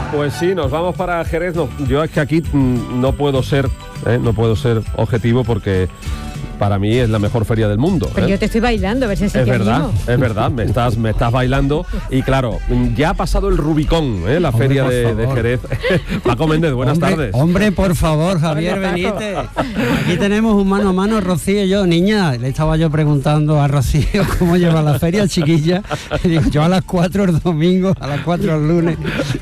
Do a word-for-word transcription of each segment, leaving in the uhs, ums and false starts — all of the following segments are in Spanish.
Pues sí, nos vamos para Jerez. No, yo es que aquí mm, no puedo ser, ¿eh? no puedo ser objetivo porque para mí es la mejor feria del mundo. Pero ¿eh? yo te estoy bailando, a ver si así es te verdad, animo. es verdad, me estás, me estás bailando y claro, ya ha pasado el Rubicón, ¿eh? la Hombre, feria por de, de favor. Jerez. Paco Méndez, buenas hombre, tardes. Hombre, por favor, Javier Hola, Paco. Benítez. Aquí tenemos un mano a mano, Rocío y yo. Niña, le estaba yo preguntando a Rocío cómo lleva la feria, chiquilla. Y digo, yo a las cuatro el domingo, a las cuatro el lunes.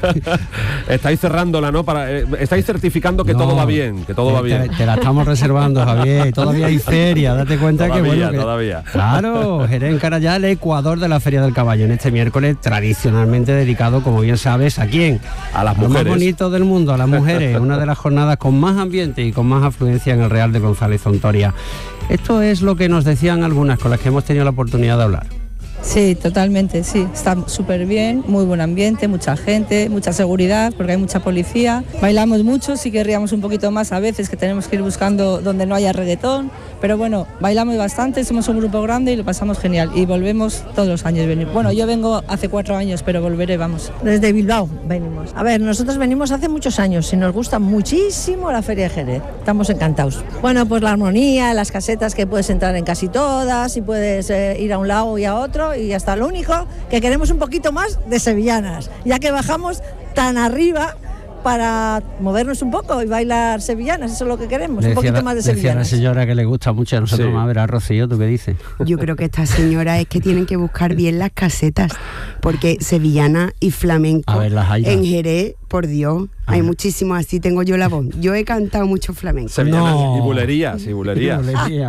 Estáis cerrándola, ¿no? Para, eh, estáis certificando que No, todo va bien, que todo te, va bien. Te, te la estamos reservando, Javier. Todavía hay feria, date cuenta Todavía, que bueno. Que, todavía. Claro, Jerez encara ya el Ecuador de la Feria del Caballo en este miércoles tradicionalmente dedicado, como bien sabes, ¿a quién? A las Lo más mujeres. bonito del mundo, a las mujeres. Una de las jornadas con más ambiente y con más afluencia en el Real de González Ontoria. Esto es lo que nos decían algunas con las que hemos tenido la oportunidad de hablar. Sí, totalmente, sí. Está súper bien, muy buen ambiente, mucha gente, mucha seguridad, porque hay mucha policía. Bailamos mucho, sí querríamos un poquito más a veces, que tenemos que ir buscando donde no haya reggaetón. Pero bueno, bailamos bastante, somos un grupo grande y lo pasamos genial. Y volvemos todos los años. Bueno, yo vengo hace cuatro años, pero volveré, vamos. Desde Bilbao venimos. A ver, nosotros venimos hace muchos años y nos gusta muchísimo la Feria de Jerez. Estamos encantados. Bueno, pues la armonía, las casetas que puedes entrar en casi todas y puedes eh, ir a un lado y a otro y hasta lo único que queremos un poquito más de sevillanas, ya que bajamos tan arriba para movernos un poco y bailar sevillanas, eso es lo que queremos, Le un decía poquito la- más de decía la sevillanas. señora que le gusta mucho a nosotros Sí. más ver a Rocío, ¿tú qué dices? Yo creo que esta señora es que tienen que buscar bien las casetas, porque sevillana y flamenco A ver, las hay ya. en Jerez, por Dios, A hay ver. muchísimos, así tengo yo la voz. Yo he cantado mucho flamenco, Sevillanas No. y bulerías, y bulerías.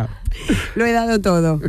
lo he dado todo.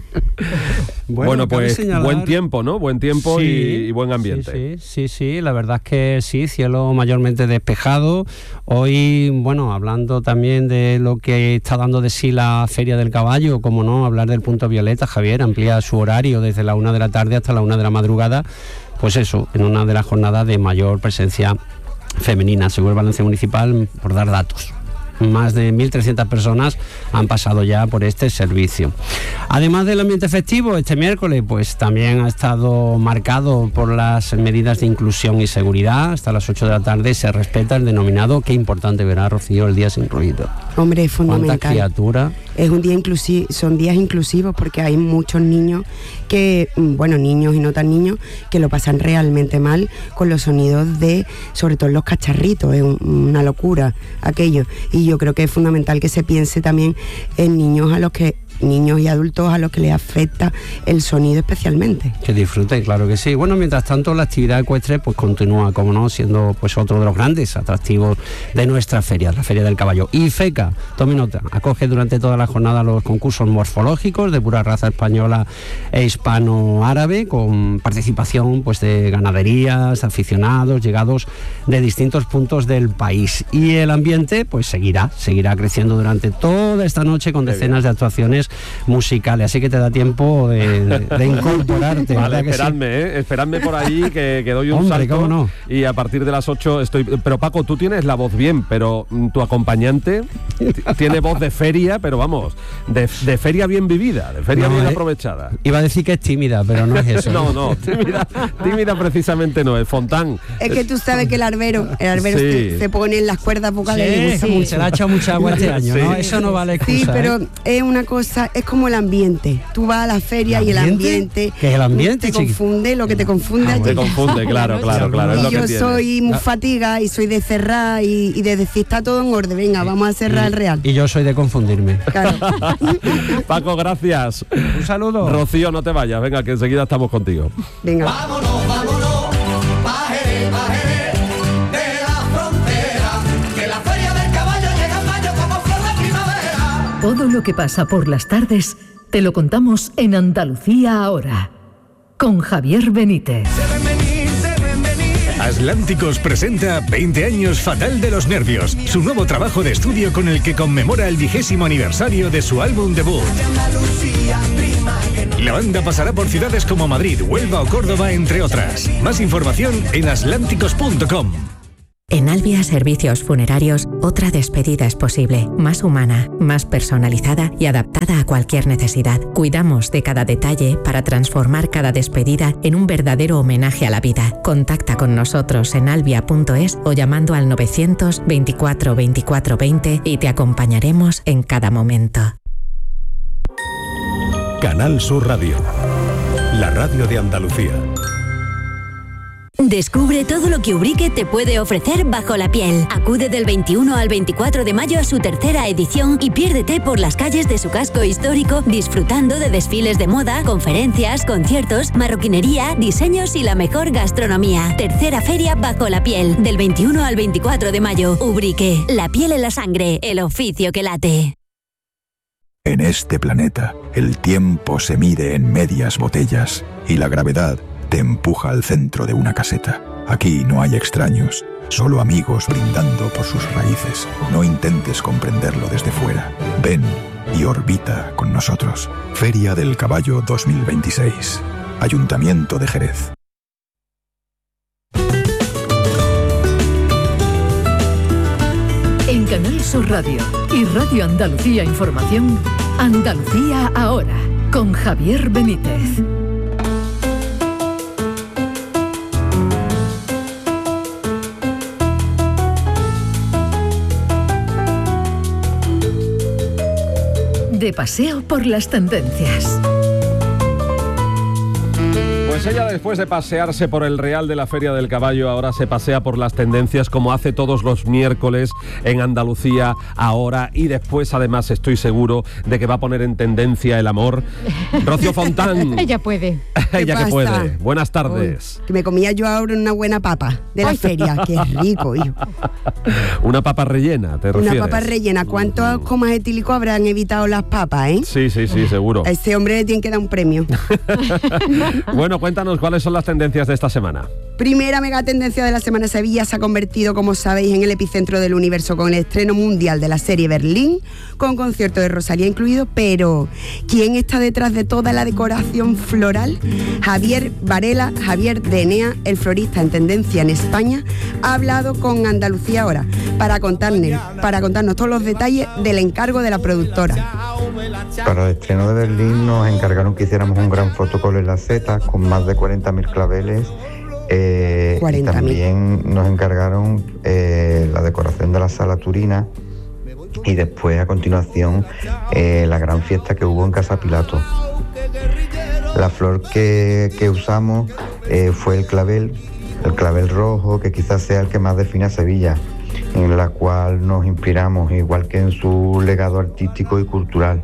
Bueno, cabe pues señalar- buen tiempo, ¿no? Buen tiempo Sí, y, y buen ambiente. Sí, sí, sí, sí, la verdad es que sí, cielo mayormente despejado. Hoy, bueno, hablando también de lo que está dando de sí la Feria del Caballo, como no, hablar del Punto Violeta, Javier, amplía su horario desde la una de la tarde hasta la una de la madrugada, pues eso, en una de las jornadas de mayor presencia femenina, según el balance municipal, por dar datos. Más de mil trescientas personas han pasado ya por este servicio. Además del ambiente festivo, este miércoles pues también ha estado marcado por las medidas de inclusión y seguridad. Hasta las ocho de la tarde se respeta el denominado, qué importante verá, Rocío, el día sin ruido. Hombre, es ¿Cuántas fundamental. criaturas? Es un día inclusivo, son días inclusivos porque hay muchos niños que, mm, bueno, niños y no tan niños, que lo pasan realmente mal con los sonidos de, sobre todo los cacharritos, es un- una locura aquello. Y yo creo que es fundamental que se piense también en niños a los que, niños y adultos a los que les afecta el sonido especialmente. Que disfruten, claro que sí. Bueno, mientras tanto la actividad ecuestre pues continúa, como no, siendo pues otro de los grandes atractivos de nuestra feria, la Feria del Caballo. Y FECA, tome nota, acoge durante toda la jornada los concursos morfológicos de pura raza española e hispano-árabe, con participación pues de ganaderías, aficionados, llegados de distintos puntos del país. Y el ambiente pues seguirá, seguirá creciendo durante toda esta noche con Qué decenas de actuaciones musicales, así que te da tiempo de, de- de incorporarte. Vale, ¿verdad que sí? esperadme, ¿eh? Esperadme por ahí que, que doy un Hombre, salto cómo no. y a partir de las ocho estoy... Pero Paco, tú tienes la voz bien, pero mm, tu acompañante t- tiene voz de feria, pero vamos, de, de feria bien vivida, de feria No, bien eh. aprovechada. Iba a decir que es tímida, pero no es eso. No, no, tímida, tímida precisamente no, es Fontán. Es que tú sabes que el arbero, el arbero Sí. se, se pone en las cuerdas vocales y le gusta Sí, mucho. se le ha echado mucha agua este año, ¿no? Sí. Eso no vale excusa. Sí, pero ¿eh? es una cosa, es como el ambiente. Tú vas a la feria ¿El y el ambiente? ambiente. ¿Qué es el ambiente, Te chiqui? confunde, lo que te confunde Ah, allí. Te confunde, claro, claro, claro. Es lo Y que yo tiene. soy muy fatiga y soy de cerrar y, y de decir está todo en orden, venga, vamos a cerrar el real. Y yo soy de confundirme. Claro. Paco, gracias. Un saludo. Rocío, no te vayas, venga, que enseguida estamos contigo. Venga. Vámonos, vámonos, pa' Jerez, pa' Jerez, de la frontera, que la feria del caballo llega en mayo como flor de primavera. Todo lo que pasa por las tardes te lo contamos en Andalucía ahora, con Javier Benítez. Se ven venir, se ven venir. Atlánticos presenta veinte años Fatal de los Nervios, su nuevo trabajo de estudio con el que conmemora el vigésimo aniversario de su álbum debut. De Andalucía, prima, que no. La banda pasará por ciudades como Madrid, Huelva o Córdoba, entre otras. Más información en atlánticos punto com. En Albia Servicios Funerarios, otra despedida es posible, más humana, más personalizada y adaptada a cualquier necesidad. Cuidamos de cada detalle para transformar cada despedida en un verdadero homenaje a la vida. Contacta con nosotros en albia punto es o llamando al novecientos veinticuatro veinticuatro veinte y te acompañaremos en cada momento. Canal Sur Radio, la radio de Andalucía. Descubre todo lo que Ubrique te puede ofrecer bajo la piel. Acude del veintiuno al veinticuatro de mayo a su tercera edición y piérdete por las calles de su casco histórico disfrutando de desfiles de moda, conferencias, conciertos, marroquinería, diseños y la mejor gastronomía. Tercera feria bajo la piel, del veintiuno al veinticuatro de mayo. Ubrique, la piel en la sangre, el oficio que late. En este planeta, el tiempo se mide en medias botellas y la gravedad te empuja al centro de una caseta. Aquí no hay extraños, solo amigos brindando por sus raíces. No intentes comprenderlo desde fuera. Ven y orbita con nosotros. Feria del Caballo dos mil veintiséis. Ayuntamiento de Jerez. En Canal Sur Radio y Radio Andalucía Información, Andalucía Ahora, con Javier Benítez. De paseo por las tendencias. Pues ella, después de pasearse por el Real de la Feria del Caballo, ahora se pasea por las tendencias como hace todos los miércoles en Andalucía Ahora, y después además estoy seguro de que va a poner en tendencia el amor. Rocío Fontán. Ella puede. Ella pasa? que puede. Buenas tardes. Uy, que me comía yo ahora una buena papa de la Ay. feria. Qué rico, hijo. Una papa rellena, ¿te refieres? Una papa rellena. ¿Cuántos comas etílicos habrán evitado las papas, eh? Sí, sí, sí, seguro. A este hombre le tiene que dar un premio. Bueno, cuéntanos cuáles son las tendencias de esta semana. Primera mega tendencia de la semana: Sevilla se ha convertido, como sabéis, en el epicentro del universo con el estreno mundial de la serie Berlín, con concierto de Rosalía incluido. Pero ¿quién está detrás de toda la decoración floral? Javier Varela, Javier de Enea, el florista en tendencia en España, ha hablado con Andalucía Ahora para contarnos, para contarnos todos los detalles del encargo de la productora. Para el estreno de Berlín nos encargaron que hiciéramos un gran fotocall en la Z con más de cuarenta mil claveles. Eh, cuarenta mil. Y también nos encargaron eh, la decoración de la sala Turina y después, a continuación, eh, la gran fiesta que hubo en Casa Pilato. La flor que, que usamos eh, fue el clavel, el clavel rojo, que quizás sea el que más define a Sevilla, en la cual nos inspiramos, igual que en su legado artístico y cultural.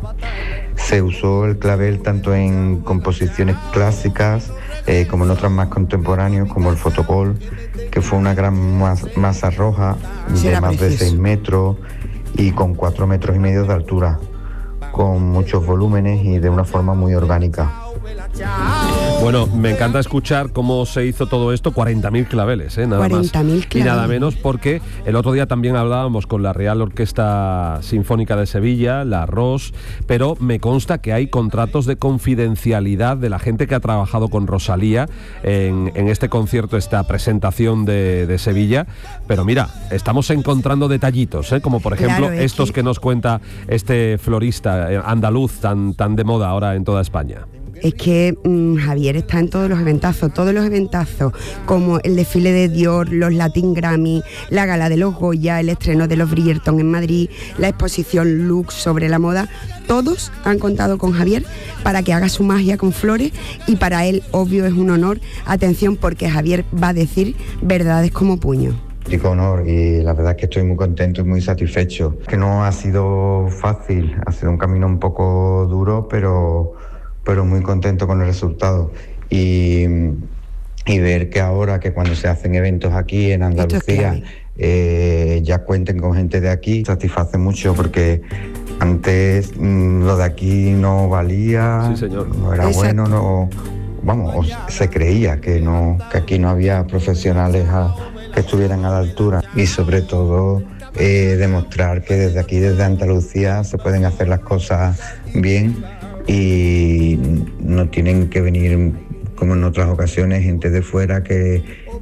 Se usó el clavel tanto en composiciones clásicas eh, como en otras más contemporáneas, como el fotocall, que fue una gran mas- masa roja de más de seis metros y con cuatro metros y medio de altura, con muchos volúmenes y de una forma muy orgánica. Bueno, me encanta escuchar cómo se hizo todo esto, cuarenta mil claveles, ¿eh? Nada más claveles. Y nada menos, porque el otro día también hablábamos con la Real Orquesta Sinfónica de Sevilla, la R O S, pero me consta que hay contratos de confidencialidad de la gente que ha trabajado con Rosalía en, en este concierto, esta presentación de, de Sevilla. Pero mira, estamos encontrando detallitos, ¿eh? Como por ejemplo claro, estos que... que nos cuenta este florista andaluz tan, tan de moda ahora en toda España. Es que mmm, Javier está en todos los eventazos, todos los eventazos, como el desfile de Dior, los Latin Grammy, la gala de los Goya, el estreno de los Bridgerton en Madrid, la exposición Lux sobre la moda. Todos han contado con Javier para que haga su magia con flores, y para él, obvio, es un honor. Atención, porque Javier va a decir verdades como puño. Rico honor, y la verdad es que estoy muy contento y muy satisfecho. Que no ha sido fácil, ha sido un camino un poco duro, pero... pero muy contento con el resultado, y, y ver que ahora, que cuando se hacen eventos aquí en Andalucía eh, ya cuenten con gente de aquí, satisface mucho, porque antes mmm, lo de aquí no valía, sí, señor. No era Exacto. bueno, no, vamos, se creía que no, que aquí no había profesionales a, que estuvieran a la altura, y sobre todo eh, demostrar que desde aquí, desde Andalucía, se pueden hacer las cosas bien. Y no tienen que venir, como en otras ocasiones, gente de fuera que,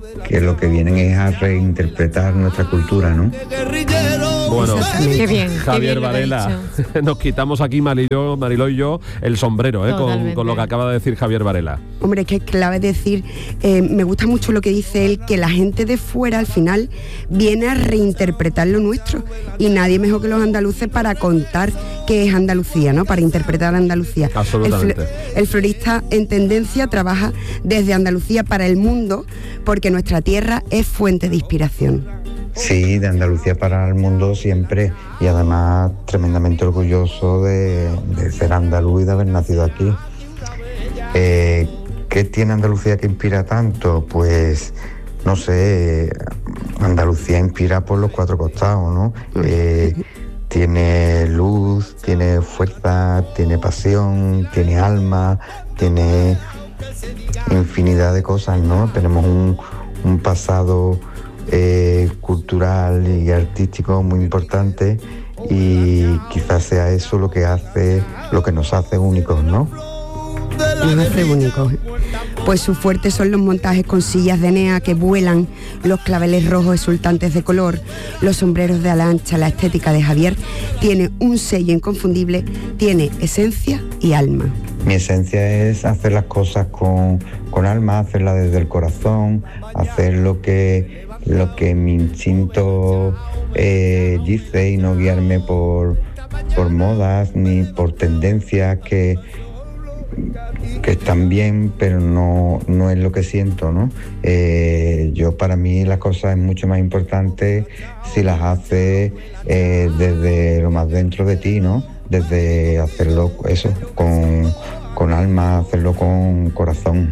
que lo que vienen es a reinterpretar nuestra cultura, ¿no? Bueno, qué bien, Javier qué bien Varela, nos quitamos aquí Mariló, Mariló y yo el sombrero eh, con, con lo que acaba de decir Javier Varela. Hombre, es que es clave decir, eh, me gusta mucho lo que dice él, que la gente de fuera al final viene a reinterpretar lo nuestro, y nadie mejor que los andaluces para contar qué es Andalucía, ¿no? Para interpretar Andalucía. Absolutamente. El, el florista en tendencia trabaja desde Andalucía para el mundo, porque nuestra tierra es fuente de inspiración. Sí, de Andalucía para el mundo siempre, y además tremendamente orgulloso de, de ser andaluz y de haber nacido aquí. Eh, ¿Qué tiene Andalucía que inspira tanto? Pues, no sé, Andalucía inspira por los cuatro costados, ¿no? Eh, tiene luz, tiene fuerza, tiene pasión, tiene alma, tiene infinidad de cosas, ¿no? Tenemos un, un pasado eh, cultural y artístico muy importante, y quizás sea eso lo que hace, lo que nos hace únicos, ¿no? Nos hace únicos. Pues sus fuertes son los montajes con sillas de Enea que vuelan, los claveles rojos exultantes de color, los sombreros de ala ancha. La estética de Javier tiene un sello inconfundible, tiene esencia y alma. Mi esencia es hacer las cosas con, con alma, hacerlas desde el corazón, hacer lo que, lo que mi instinto eh, dice, y no guiarme por, por modas ni por tendencias que que están bien, pero no, no es lo que siento, ¿no? Eh, yo, para mí, la cosa es mucho más importante si las haces eh, desde lo más dentro de ti, ¿no? Desde hacerlo, eso, con, con alma, hacerlo con corazón.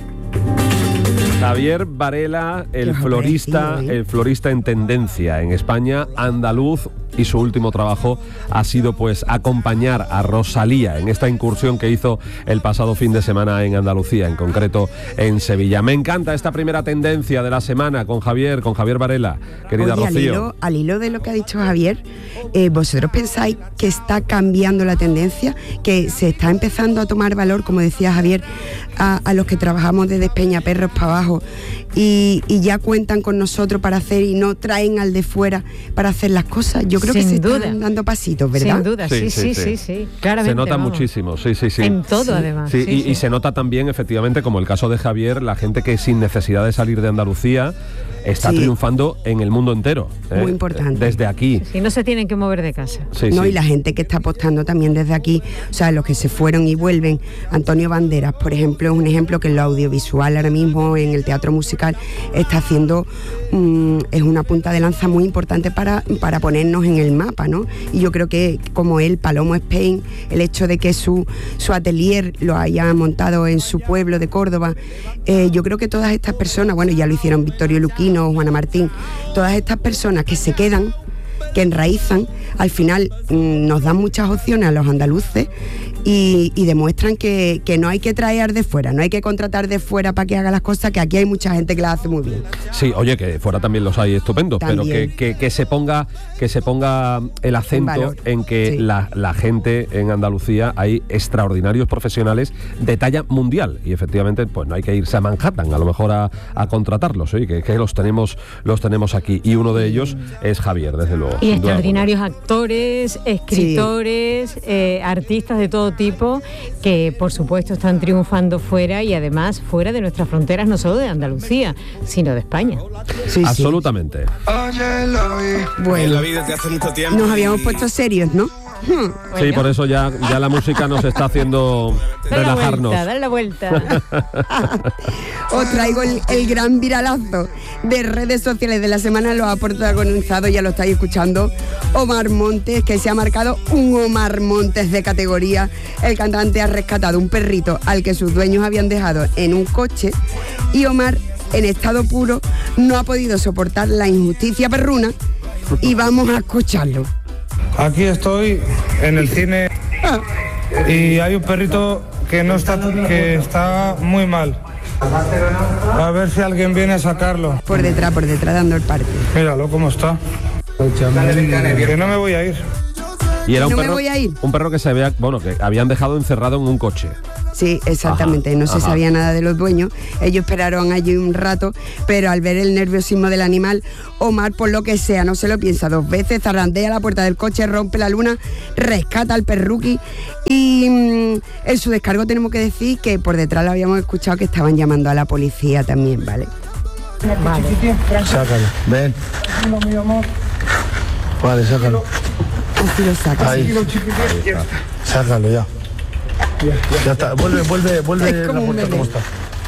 Javier Varela, el florista, el florista en tendencia en España, andaluz, y su último trabajo ha sido pues acompañar a Rosalía en esta incursión que hizo el pasado fin de semana en Andalucía, en concreto en Sevilla. Me encanta esta primera tendencia de la semana con Javier, con Javier Varela, querida Oye, Rocío. Al hilo, al hilo de lo que ha dicho Javier, eh, ¿vosotros pensáis que está cambiando la tendencia, que se está empezando a tomar valor, como decía Javier, a, a los que trabajamos desde Peñaperros para abajo, y, y ya cuentan con nosotros para hacer y no traen al de fuera para hacer las cosas? Yo creo Sin que se duda. están dando pasitos, ¿verdad? Sin duda, sí, sí, sí, sí, sí, sí. Claramente, se nota vamos. muchísimo, sí, sí, sí. En todo, sí. además. Sí, sí, y, sí. y se nota también, efectivamente, como el caso de Javier, la gente que sin necesidad de salir de Andalucía está sí. triunfando en el mundo entero. ¿eh? Muy importante. Desde aquí. Si no se tienen que mover de casa. Sí, no, sí. Y la gente que está apostando también desde aquí, o sea, los que se fueron y vuelven. Antonio Banderas, por ejemplo, es un ejemplo que en lo audiovisual ahora mismo, en el teatro musical, está haciendo, um, es una punta de lanza muy importante para, para ponernos en el mapa, ¿no? Y yo creo que, como él, Palomo Spain, el hecho de que su, su atelier lo haya montado en su pueblo de Córdoba, eh, yo creo que todas estas personas, bueno, ya lo hicieron Victorio Luquino, Juana Martín, todas estas personas que se quedan, que enraizan, al final mmm, nos dan muchas opciones a los andaluces y, y demuestran que, que no hay que traer de fuera, no hay que contratar de fuera para que haga las cosas, que aquí hay mucha gente que las hace muy bien. Sí, oye, que fuera también los hay estupendos, también. pero que, que, que se ponga que se ponga el acento en, en que sí. la, la gente en Andalucía hay extraordinarios profesionales de talla mundial, y efectivamente pues no hay que irse a Manhattan a lo mejor a, a contratarlos, ¿sí? que, que los tenemos los tenemos aquí, y uno de ellos es Javier, desde luego. Y extraordinarios actores, escritores, sí. eh, artistas de todo tipo, que por supuesto están triunfando fuera, y además fuera de nuestras fronteras, no solo de Andalucía, sino de España. Sí, absolutamente. Sí. Bueno, nos habíamos puesto serios, ¿no? Hmm. Sí, bueno. Por eso ya, ya la música nos está haciendo dale relajarnos. Dale la vuelta, dale la vuelta. Os traigo el, el gran viralazo de redes sociales de la semana, lo ha protagonizado, ya lo estáis escuchando, Omar Montes, que se ha marcado un Omar Montes de categoría. El cantante ha rescatado un perrito al que sus dueños habían dejado en un coche, y Omar, en estado puro, no ha podido soportar la injusticia perruna, y vamos a escucharlo. Aquí estoy en el cine y hay un perrito que no está, que está muy mal. A ver si alguien viene a sacarlo. Por detrás, por detrás, dando el parte. Míralo cómo está. Que no me voy a ir. Y era un no perro, me voy a ir. un perro que se había, bueno, que habían dejado encerrado en un coche. Sí, exactamente, ajá, no se ajá. sabía nada de los dueños, ellos esperaron allí un rato, pero al ver el nerviosismo del animal, Omar, por lo que sea, no se lo piensa dos veces, zarandea la puerta del coche, rompe la luna, rescata al perruqui y mmm, en su descargo tenemos que decir que por detrás lo habíamos escuchado que estaban llamando a la policía también, ¿vale? Vale. Sácalo, ven. Vale, sácalo. Así lo sacas. Ahí. Sácalo ya. Ya, ya está, vuelve, vuelve, vuelve la puerta como está.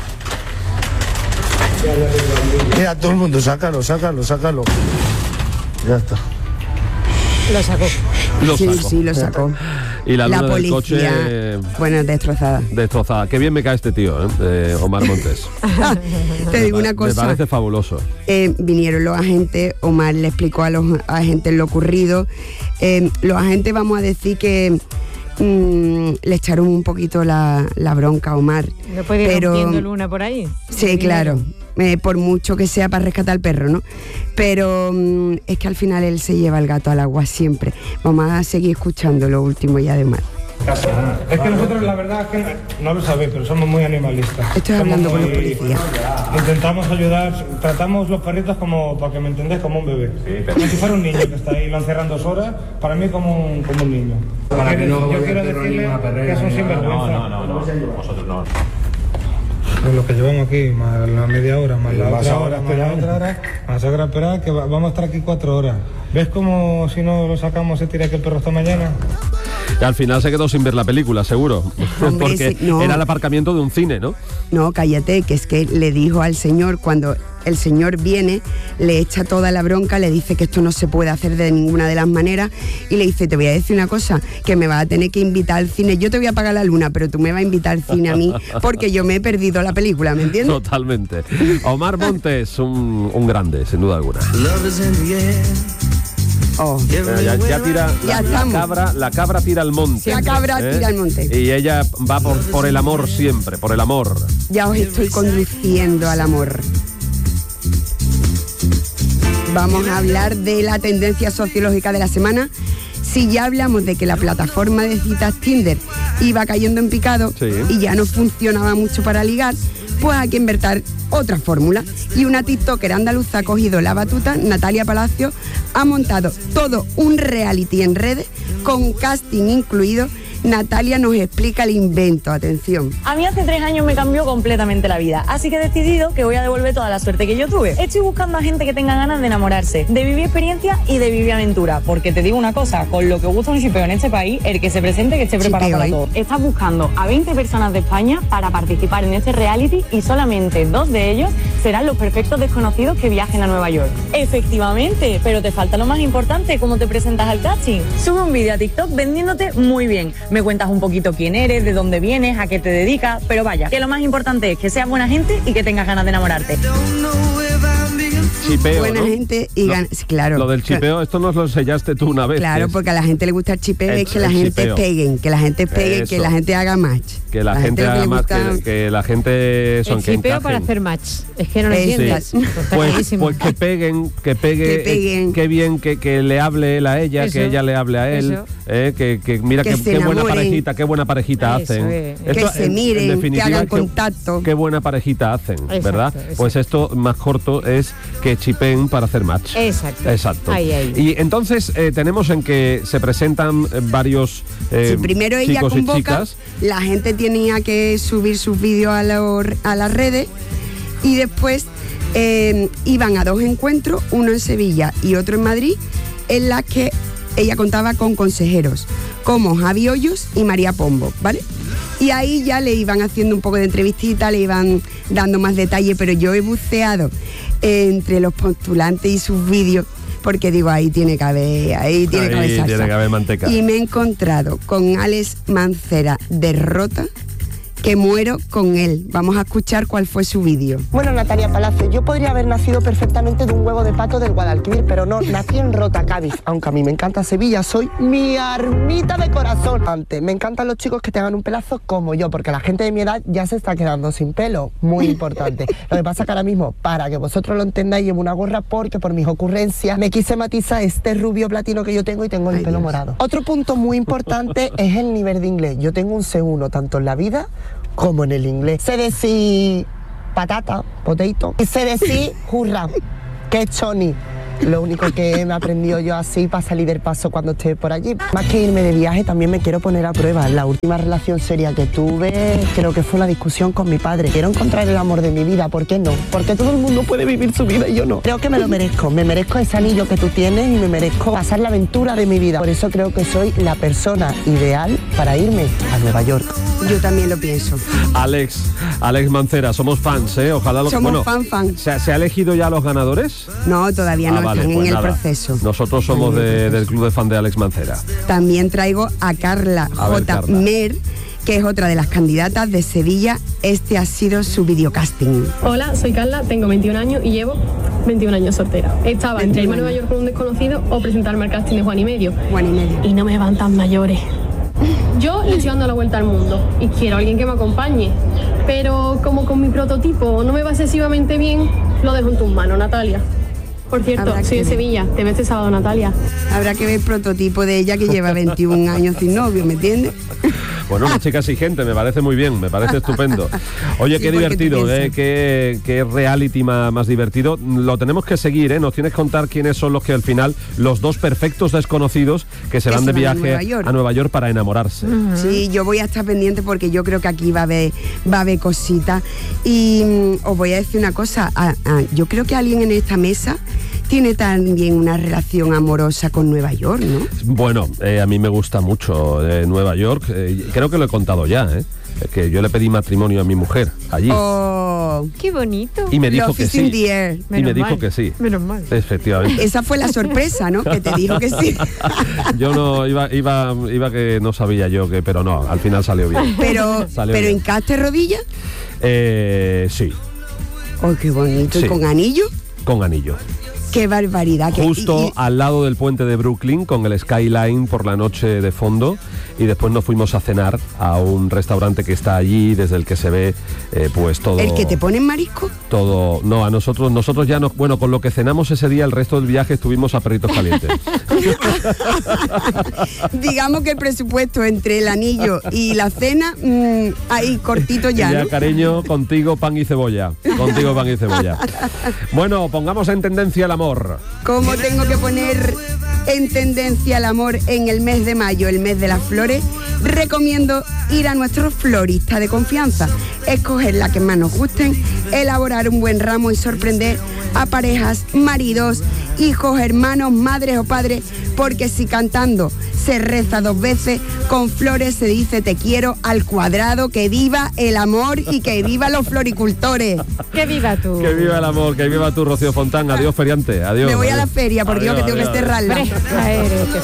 Mira, todo el mundo, sácalo, sácalo, sácalo. Ya está. Lo sacó. Lo sí, sacó. sí, lo sacó. Y la luna la del policía, coche... bueno, destrozada. Destrozada. Qué bien me cae este tío, ¿eh? Eh, Omar Montes. Te digo una cosa. Me parece fabuloso. Eh, vinieron los agentes, Omar le explicó a los agentes lo ocurrido. Eh, los agentes, vamos a decir que mmm, le echaron un poquito la, la bronca a Omar. ¿No puede ir pero, rompiendo luna por ahí? Sí, claro. Eh, por mucho que sea para rescatar al perro, ¿no? Pero mmm, es que al final él se lleva el gato al agua siempre. Vamos a seguir escuchando lo último ya de Omar. Es que nosotros la verdad es que no lo sabéis, pero somos muy animalistas. Estoy somos hablando muy... con los policías. Intentamos ayudar, tratamos los perritos como, para que me entendáis, como un bebé. Sí, como si fuera un niño que está ahí, lo encerran dos horas, para mí como un, como un niño. Para que no yo quiero decirle que es un sinvergüenza. No, no, no, no, vosotros no. Pues lo que llevamos aquí, más la media hora, más la otra hora, más la otra hora, más ahora esperar, que va, vamos a estar aquí cuatro horas. ¿Ves cómo si no lo sacamos se tira que el perro esta mañana? Y al final se quedó sin ver la película, seguro. Hombre, porque sí, no. Era el aparcamiento de un cine, ¿no? No, cállate, que es que le dijo al señor, cuando el señor viene, le echa toda la bronca, le dice que esto no se puede hacer de ninguna de las maneras y le dice, te voy a decir una cosa, que me vas a tener que invitar al cine, yo te voy a pagar la luna, pero tú me vas a invitar al cine a mí porque yo me he perdido la película, ¿me entiendes? Totalmente. Omar Montes, un, un grande, sin duda alguna. Oh. Eh, ya, ya tira ya la, la cabra, la cabra tira al monte. La cabra ¿eh? tira al monte. Y ella va por, por el amor siempre, por el amor. Ya os estoy conduciendo al amor. Vamos a hablar de la tendencia sociológica de la semana. Si ya hablamos de que la plataforma de citas Tinder iba cayendo en picado sí. y ya no funcionaba mucho para ligar, pues hay que inventar otra fórmula. Y una tiktoker andaluza ha cogido la batuta, Natalia Palacio, ha montado todo un reality en redes, con casting incluido. Natalia nos explica el invento, atención. A mí hace tres años me cambió completamente la vida, así que he decidido que voy a devolver toda la suerte que yo tuve. Estoy buscando a gente que tenga ganas de enamorarse, de vivir experiencia y de vivir aventura, porque te digo una cosa, con lo que gusta un chipeo en este país, el que se presente que esté preparado chipeo, para ¿eh? todo. Estás buscando a veinte personas de España para participar en este reality y solamente dos de ellos serán los perfectos desconocidos que viajen a Nueva York. Efectivamente, pero te falta lo más importante, cómo te presentas al casting. Sube un vídeo a TikTok vendiéndote muy bien. Me cuentas un poquito quién eres, de dónde vienes, a qué te dedicas, pero vaya, que lo más importante es que seas buena gente y que tengas ganas de enamorarte. Chipeo, buena ¿no? gente y no, ganas, claro. Lo del chipeo, claro. esto nos lo enseñaste tú una vez. Claro, porque a la gente le gusta el chipeo, es que la gente chipeo. peguen, que la gente pegue, que la gente haga match. Que la, la gente, gente haga match, gusta... que, que la gente son el que chipeo encajen. para hacer match, es que no lo entiendes. Sí. Pues, pues que peguen, que pegue, que peguen. Eh, que bien que, que le hable él a ella, eso, que ella le hable a él, eh, que, que mira que, qué buena parejita, qué buena parejita eso hacen. Es. Esto, que se miren, en que hagan contacto. Qué, qué buena parejita hacen, exacto, ¿verdad? Exacto. Pues esto más corto es que chipeen para hacer match. Exacto. Exacto. Ahí, ahí. Y entonces eh, tenemos en que se presentan varios eh, sí, primero ella chicos convoca, y chicas. La gente tenía que subir sus vídeos a, lo, a las redes y después eh, iban a dos encuentros, uno en Sevilla y otro en Madrid, en las que ella contaba con consejeros como Javi Hoyos y María Pombo, ¿vale? Y ahí ya le iban haciendo un poco de entrevistita, le iban dando más detalle, pero yo he buceado entre los postulantes y sus vídeos, porque digo, ahí tiene que haber, ahí tiene ahí que haber salsa. Tiene que haber manteca. Y me he encontrado con Alex Mancera de Rota, que muero con él. Vamos a escuchar cuál fue su vídeo. Bueno, Natalia Palacio, yo podría haber nacido perfectamente de un huevo de pato del Guadalquivir, pero no, nací en Rota, Cádiz. Aunque a mí me encanta Sevilla, soy mi armita de corazón. Antes, me encantan los chicos que tengan un pelazo como yo, porque la gente de mi edad ya se está quedando sin pelo. Muy importante. Lo que pasa que ahora mismo, para que vosotros lo entendáis, llevo una gorra porque por mis ocurrencias me quise matizar este rubio platino que yo tengo y tengo el Ay, pelo Dios. morado. Otro punto muy importante es el nivel de inglés. Yo tengo un C uno, tanto en la vida como en el inglés. Sé decir patata, potato, y sé decir hurra, que es choni. Lo único que me he aprendido yo así para salir del paso cuando esté por allí. Más que irme de viaje, también me quiero poner a prueba. La última relación seria que tuve, creo que fue una discusión con mi padre. Quiero encontrar el amor de mi vida, ¿por qué no? Porque todo el mundo puede vivir su vida y yo no. Creo que me lo merezco, me merezco ese anillo que tú tienes y me merezco pasar la aventura de mi vida. Por eso creo que soy la persona ideal para irme a Nueva York. Yo también lo pienso. Alex, Alex Mancera, somos fans, ¿eh? Ojalá lo... Somos bueno, fan, fan. ¿se, ¿Se ha elegido ya los ganadores? No, todavía Ah, no, vale, están pues en nada. el proceso. Nosotros somos de- del club de fan de Alex Mancera. También traigo a Carla A ver, J. Carla. Mer, que es otra de las candidatas de Sevilla. Este ha sido su videocasting. Hola, soy Carla, tengo veintiún años y llevo veintiún años soltera. Estaba entre irme a Nueva York con un desconocido o presentarme al casting de Juan y Medio. Juan y Medio. Y no me van tan mayores. Yo le estoy dando la vuelta al mundo y quiero a alguien que me acompañe. Pero como con mi prototipo no me va excesivamente bien, lo dejo en tus manos, Natalia. Por cierto, Habrá soy que de ver. Sevilla, te ves este sábado, Natalia. Habrá que ver el prototipo de ella, que lleva veintiún años sin novio, ¿me entiendes? Bueno, una chica exigente, me parece muy bien, me parece estupendo. Oye, Sí, qué porque tú divertido, piensas. ¿eh? qué, qué reality más, más divertido. Lo tenemos que seguir, ¿eh? Nos tienes que contar quiénes son los que al final, los dos perfectos desconocidos que se Que van se de van a viaje Nueva York. a Nueva York para enamorarse. Sí, yo voy a estar pendiente porque yo creo que aquí va a haber, va a haber cositas. Y mm, os voy a decir una cosa, ah, ah, yo creo que alguien en esta mesa tiene también una relación amorosa con Nueva York, ¿no? Bueno, eh, a mí me gusta mucho eh, Nueva York, eh, creo que lo he contado ya, ¿eh? Que yo le pedí matrimonio a mi mujer allí. Oh, Qué bonito. Y me dijo Love que is in sí. the air. Y me Menos dijo mal. que sí. Menos mal. Efectivamente. Esa fue la sorpresa, ¿no? Que te dijo que sí. Yo no iba, iba, iba que no sabía yo que, pero no, al final salió bien. Pero, Salió pero bien. hincaste rodilla. Eh, sí, Oh, qué bonito. Sí. ¿Y con anillo? con anillo. Qué barbaridad. que- Justo y- y- al lado del puente de Brooklyn, con el skyline por la noche de fondo, y después nos fuimos a cenar a un restaurante que está allí, desde el que se ve eh, pues todo... ¿El que te ponen marisco? Todo, no, a nosotros, nosotros ya no, bueno, con lo que cenamos ese día, el resto del viaje estuvimos a perritos calientes. Digamos que el presupuesto entre el anillo y la cena, mm, ahí cortito ya, Ya, ¿no? cariño, contigo pan y cebolla. Contigo pan y cebolla. Bueno, pongamos en tendencia el amor. ¿Cómo tengo que poner en tendencia el amor en el mes de mayo, el mes de las flores? Recomiendo ir a nuestro florista de confianza, escoger la que más nos gusten, elaborar un buen ramo y sorprender a parejas, maridos, hijos, hermanos, madres o padres, porque si cantando se reza dos veces, con flores se dice te quiero al cuadrado. Que viva el amor y que viva los floricultores. Que viva tú. Que viva el amor, que viva tu Rocío Fontán. Adiós, feriante. Adiós. Me voy a la adiós. feria, por Dios, Adiós, que tengo que adiós, adiós. cerrarla. Fresca eres,